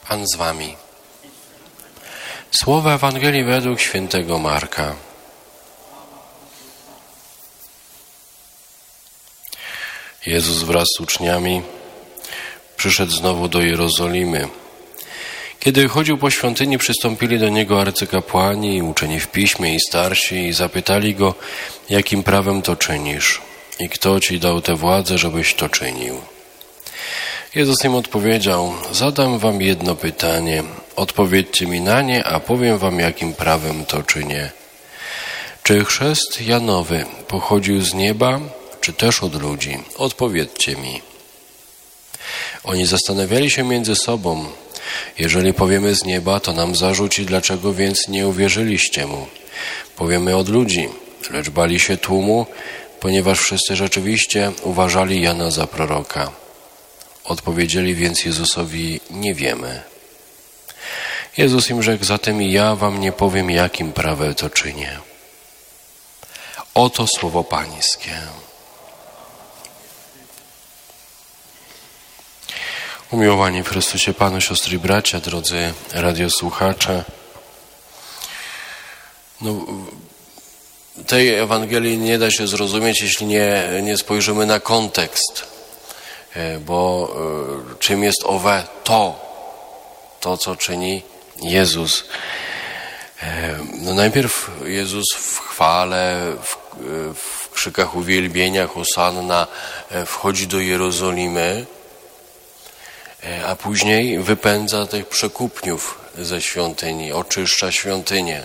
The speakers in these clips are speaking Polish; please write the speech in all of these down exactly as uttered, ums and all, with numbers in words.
Pan z wami. Słowa Ewangelii według świętego Marka. Jezus wraz z uczniami przyszedł znowu do Jerozolimy. Kiedy chodził po świątyni, przystąpili do Niego arcykapłani i uczeni w piśmie i starsi i zapytali Go, jakim prawem to czynisz i kto Ci dał tę władzę, żebyś to czynił. Jezus im odpowiedział, zadam wam jedno pytanie, odpowiedzcie mi na nie, a powiem wam, jakim prawem to czynię. Czy chrzest Janowy pochodził z nieba, czy też od ludzi? Odpowiedzcie mi. Oni zastanawiali się między sobą. Jeżeli powiemy z nieba, to nam zarzuci, dlaczego więc nie uwierzyliście mu. Powiemy od ludzi, lecz bali się tłumu, ponieważ wszyscy rzeczywiście uważali Jana za proroka. Odpowiedzieli więc Jezusowi, nie wiemy. Jezus im rzekł, zatem i ja wam nie powiem, jakim prawem to czynię. Oto słowo Pańskie. Umiłowani w Chrystusie Panu, siostry i bracia, drodzy radiosłuchacze. No, tej Ewangelii nie da się zrozumieć, jeśli nie, nie spojrzymy na kontekst. Bo czym jest owe to, to co czyni Jezus? No najpierw Jezus w chwale, w, w krzykach uwielbienia, hosanna wchodzi do Jerozolimy, a później wypędza tych przekupniów ze świątyni, oczyszcza świątynię.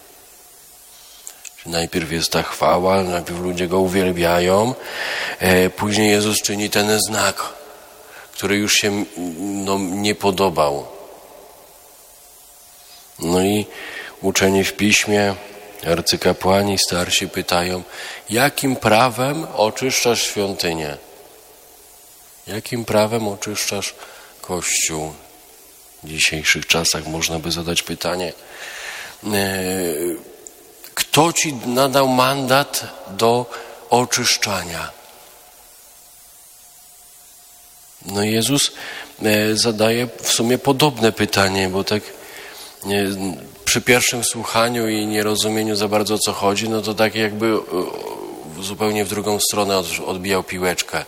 Najpierw jest ta chwała, najpierw ludzie Go uwielbiają, później Jezus czyni ten znak, który już się no, nie podobał. No i uczeni w piśmie, arcykapłani, starsi pytają, jakim prawem oczyszczasz świątynię? Jakim prawem oczyszczasz Kościół? W dzisiejszych czasach można by zadać pytanie, kto Ci nadał mandat do oczyszczania? No Jezus zadaje w sumie podobne pytanie, bo tak przy pierwszym słuchaniu i nierozumieniu za bardzo o co chodzi, no to tak jakby zupełnie w drugą stronę odbijał piłeczkę.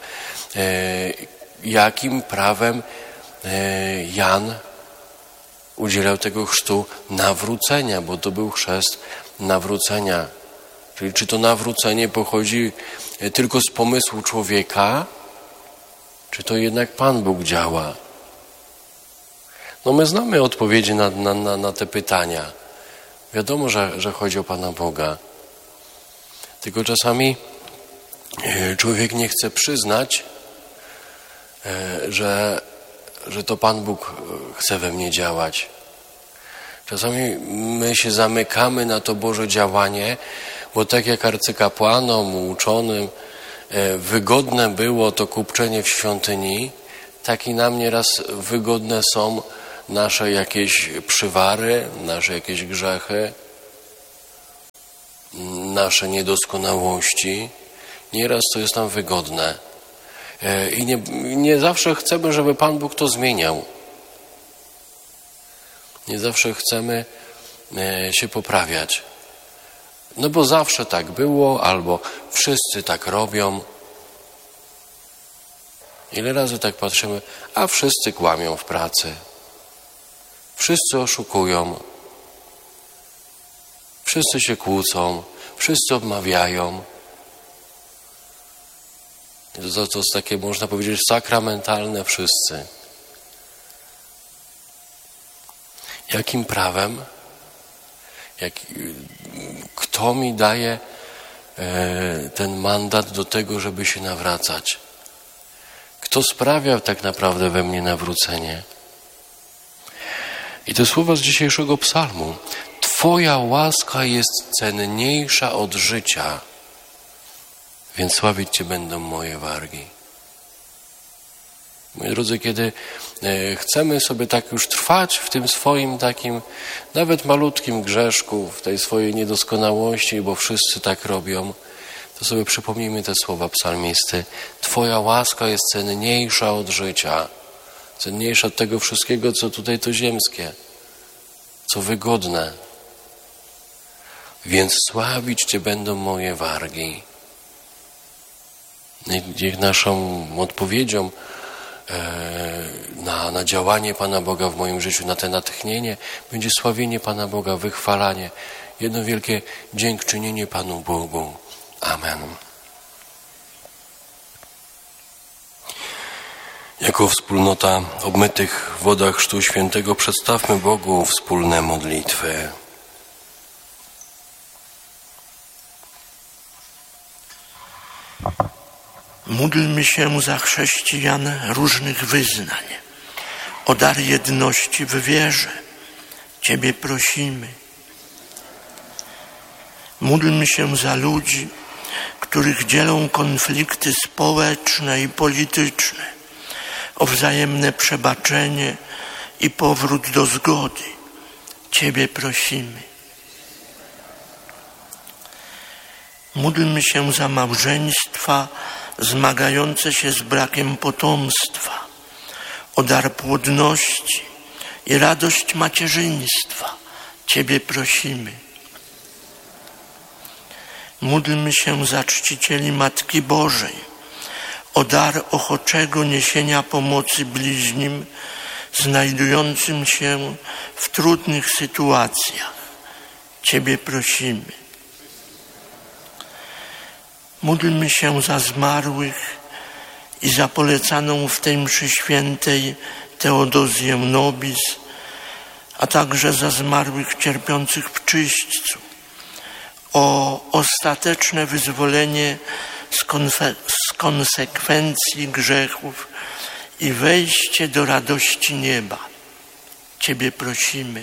Jakim prawem Jan udzielał tego chrztu nawrócenia, bo to był chrzest nawrócenia. Czyli czy to nawrócenie pochodzi tylko z pomysłu człowieka, czy to jednak Pan Bóg działa? No my znamy odpowiedzi na, na, na, na te pytania. Wiadomo, że, że chodzi o Pana Boga. Tylko czasami człowiek nie chce przyznać, że, że to Pan Bóg chce we mnie działać. Czasami my się zamykamy na to Boże działanie, bo tak jak arcykapłanom, uczonym wygodne było to kupczenie w świątyni, tak i nam nieraz wygodne są nasze jakieś przywary, nasze jakieś grzechy, nasze niedoskonałości. Nieraz to jest nam wygodne. I nie, nie zawsze chcemy, żeby Pan Bóg to zmieniał. Nie zawsze chcemy się poprawiać. No bo zawsze tak było, albo wszyscy tak robią. Ile razy tak patrzymy, a wszyscy kłamią w pracy. Wszyscy oszukują. Wszyscy się kłócą. Wszyscy odmawiają. To, to jest takie, można powiedzieć, sakramentalne wszyscy. Jakim prawem? Jak, kto mi daje e, ten mandat do tego, żeby się nawracać? Kto sprawia tak naprawdę we mnie nawrócenie? I te słowa z dzisiejszego psalmu. Twoja łaska jest cenniejsza od życia, więc sławić Cię będą moje wargi. Moi drodzy, kiedy chcemy sobie tak już trwać w tym swoim takim, nawet malutkim grzeszku, w tej swojej niedoskonałości, bo wszyscy tak robią, to sobie przypomnijmy te słowa psalmisty. Twoja łaska jest cenniejsza od życia. cenniejsza od tego wszystkiego, co tutaj to ziemskie, co wygodne. Więc sławić Cię będą moje wargi. Niech naszą odpowiedzią na, na działanie Pana Boga w moim życiu, na te natchnienie będzie sławienie Pana Boga, wychwalanie, jedno wielkie dziękczynienie Panu Bogu. Amen. Jako wspólnota obmytych w wodach Chrztu Świętego przedstawmy Bogu wspólne modlitwy. Módlmy się za chrześcijan różnych wyznań, o dar jedności w wierze. Ciebie prosimy. Módlmy się za ludzi, których dzielą konflikty społeczne i polityczne, o wzajemne przebaczenie i powrót do zgody. Ciebie prosimy. Módlmy się za małżeństwa zmagające się z brakiem potomstwa, o dar płodności i radość macierzyństwa. Ciebie prosimy. Módlmy się za czcicieli Matki Bożej, o dar ochoczego niesienia pomocy bliźnim znajdującym się w trudnych sytuacjach. Ciebie prosimy. Módlmy się za zmarłych i za polecaną w tej mszy świętej Teodozję Nobis, a także za zmarłych cierpiących w czyśćcu, o ostateczne wyzwolenie z, konse- z konsekwencji grzechów i wejście do radości nieba. Ciebie prosimy.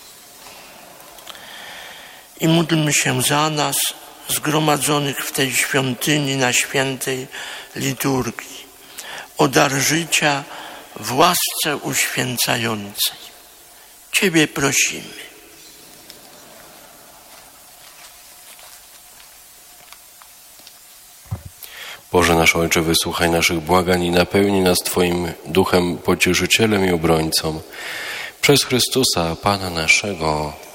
I módlmy się za nas, zgromadzonych w tej świątyni na świętej liturgii, o dar życia w łasce uświęcającej. Ciebie prosimy. Boże nasz Ojcze, wysłuchaj naszych błagań i napełnij nas Twoim Duchem Pocieszycielem i Obrońcą. Przez Chrystusa, Pana naszego.